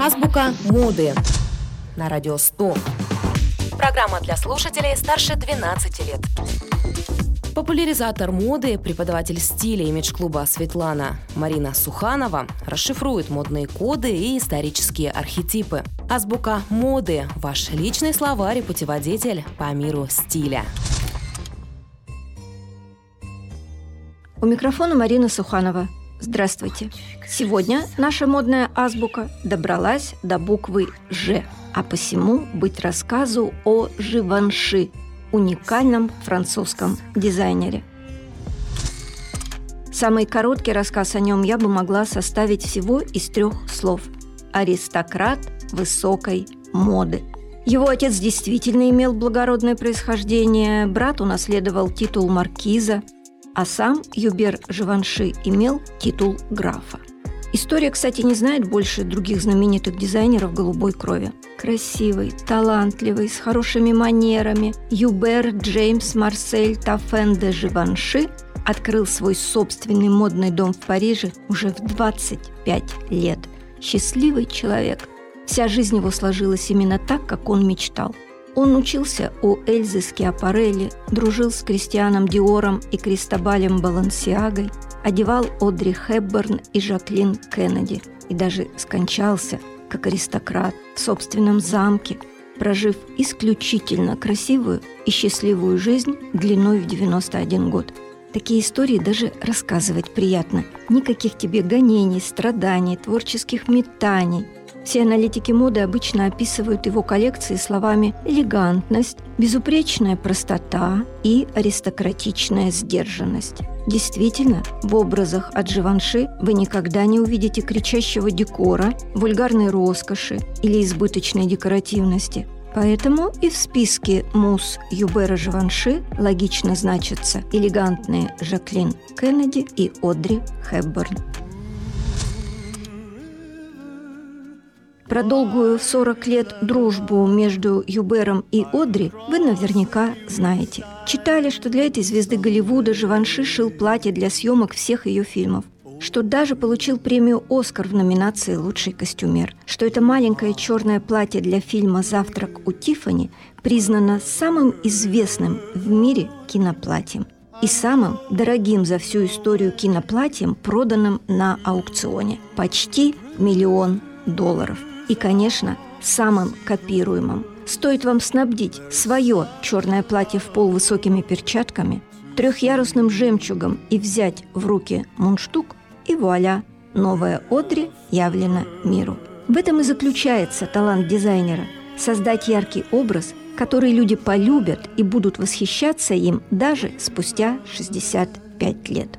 Азбука моды на Радио 100. Программа для слушателей старше 12 лет. Популяризатор моды, преподаватель стиля имидж-клуба «Светлана» Марина Суханова расшифрует модные коды и исторические архетипы. Азбука моды – ваш личный словарь и путеводитель по миру стиля. У микрофона Марина Суханова. Здравствуйте. Сегодня наша модная азбука добралась до буквы «Ж», а посему быть рассказу о Живанши, уникальном французском дизайнере. Самый короткий рассказ о нем я бы могла составить всего из 3 слов: аристократ высокой моды. Его отец действительно имел благородное происхождение, брат унаследовал титул маркиза, а сам Юбер Живанши имел титул графа. История, кстати, не знает больше других знаменитых дизайнеров голубой крови. Красивый, талантливый, с хорошими манерами, Юбер Джеймс Марсель Таффен де Живанши открыл свой собственный модный дом в Париже уже в 25 лет. Счастливый человек. Вся жизнь его сложилась именно так, как он мечтал. Он учился у Эльзы Скиапарелли, дружил с Кристианом Диором и Кристобалем Балансиагой, одевал Одри Хепберн и Жаклин Кеннеди и даже скончался, как аристократ, в собственном замке, прожив исключительно красивую и счастливую жизнь длиной в 91 год. Такие истории даже рассказывать приятно. Никаких тебе гонений, страданий, творческих метаний. Все аналитики моды обычно описывают его коллекции словами «элегантность», «безупречная простота» и «аристократичная сдержанность». Действительно, в образах от Живанши вы никогда не увидите кричащего декора, вульгарной роскоши или избыточной декоративности. Поэтому и в списке муз Юбера Живанши логично значатся элегантные Жаклин Кеннеди и Одри Хепберн. Про долгую 40 лет дружбу между Юбером и Одри вы наверняка знаете. Читали, что для этой звезды Голливуда Живанши шил платье для съемок всех ее фильмов, что даже получил премию «Оскар» в номинации «Лучший костюмер», что это маленькое черное платье для фильма «Завтрак у Тиффани» признано самым известным в мире киноплатьем и самым дорогим за всю историю киноплатьем, проданным на аукционе – почти $1 миллион. И, конечно, самым копируемым. Стоит вам снабдить свое черное платье в пол высокими перчатками, 3-ярусным жемчугом и взять в руки мундштук, и вуаля, новая Одри явлена миру. В этом и заключается талант дизайнера – создать яркий образ, который люди полюбят и будут восхищаться им даже спустя 65 лет.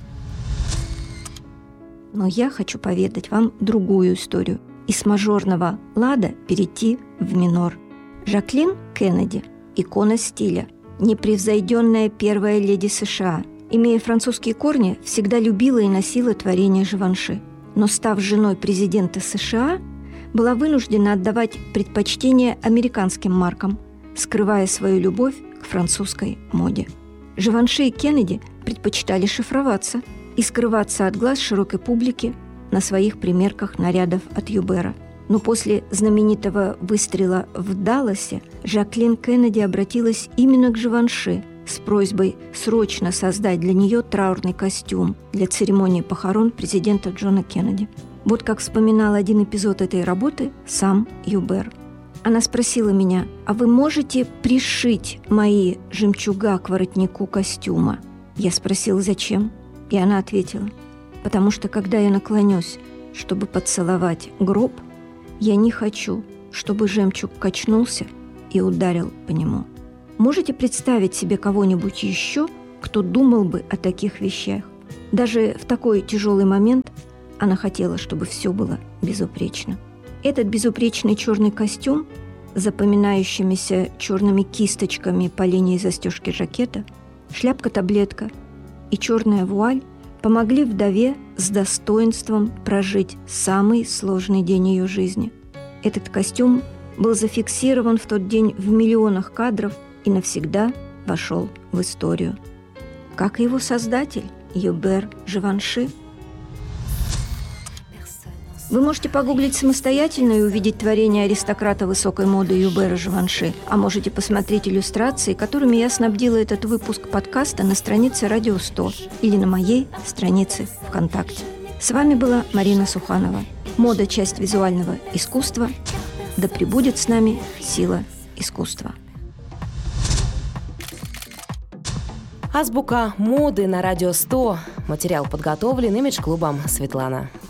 Но я хочу поведать вам другую историю. И с мажорного лада перейти в минор. Жаклин Кеннеди – икона стиля, непревзойденная первая леди США. Имея французские корни, всегда любила и носила творения Живанши. Но, став женой президента США, была вынуждена отдавать предпочтение американским маркам, скрывая свою любовь к французской моде. Живанши и Кеннеди предпочитали шифроваться и скрываться от глаз широкой публики на своих примерках нарядов от Юбера. Но после знаменитого выстрела в Далласе Жаклин Кеннеди обратилась именно к Живанши с просьбой срочно создать для нее траурный костюм для церемонии похорон президента Джона Кеннеди. Вот как вспоминал один эпизод этой работы сам Юбер. Она спросила меня: «А вы можете пришить мои жемчуга к воротнику костюма?» Я спросила: «Зачем?» И она ответила: «Потому что, когда я наклонюсь, чтобы поцеловать гроб, я не хочу, чтобы жемчуг качнулся и ударил по нему». Можете представить себе кого-нибудь еще, кто думал бы о таких вещах? Даже в такой тяжелый момент она хотела, чтобы все было безупречно. Этот безупречный черный костюм с запоминающимися черными кисточками по линии застежки жакета, шляпка-таблетка и черная вуаль помогли вдове с достоинством прожить самый сложный день ее жизни. Этот костюм был зафиксирован в тот день в миллионах кадров и навсегда вошел в историю. Как и его создатель Юбер Живанши. Вы можете погуглить самостоятельно и увидеть творения аристократа высокой моды Юбера Живанши, а можете посмотреть иллюстрации, которыми я снабдила этот выпуск подкаста на странице «Радио 100» или на моей странице ВКонтакте. С вами была Марина Суханова. Мода – часть визуального искусства. Да пребудет с нами сила искусства. Азбука моды на Радио 100. Материал подготовлен имидж-клубом «Светлана».